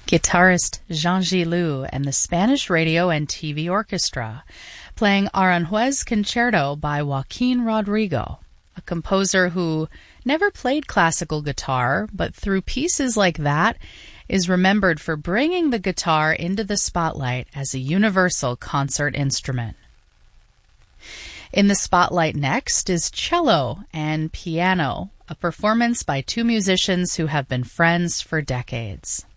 guitarist Jean Gilou and the Spanish Radio and TV Orchestra, playing Aranjuez Concerto by Joaquin Rodrigo, a composer who never played classical guitar, but through pieces like that is remembered for bringing the guitar into the spotlight as a universal concert instrument. In the spotlight next is Cello and Piano, a performance by two musicians who have been friends for decades.